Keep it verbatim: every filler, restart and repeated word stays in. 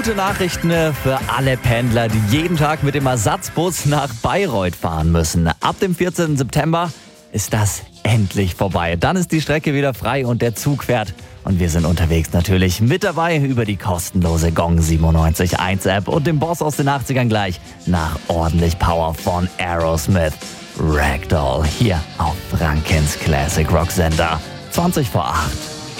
Gute Nachrichten für alle Pendler, die jeden Tag mit dem Ersatzbus nach Bayreuth fahren müssen. Ab dem vierzehnten September ist das endlich vorbei. Dann ist die Strecke wieder frei und der Zug fährt. Und wir sind unterwegs natürlich mit dabei über die kostenlose Gong siebenundneunzig Komma eins App und dem Boss aus den achtzigern gleich nach ordentlich Power von Aerosmith. Ragdoll hier auf Frankens Classic Rock Sender. zwanzig vor acht.